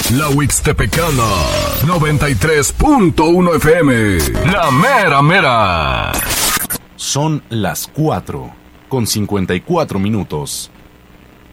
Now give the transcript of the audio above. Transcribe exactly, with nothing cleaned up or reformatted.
La Huixtepecana, noventa y tres punto uno F M. La mera mera. Son las cuatro con cincuenta y cuatro minutos.